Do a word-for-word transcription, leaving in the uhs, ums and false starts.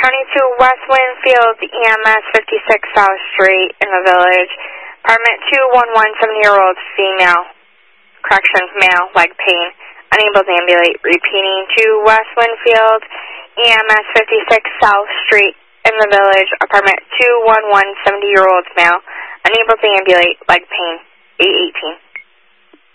County two, West Winfield, E M S fifty-six South Street in the Village. Apartment two one one, seventy-year-old female. Corrections, male, leg pain. Unable to ambulate. Repeating, to West Winfield, E M S fifty-six South Street in the Village. Apartment two one one, seventy-year-old male. Unable to ambulate. Leg pain. eight eighteen.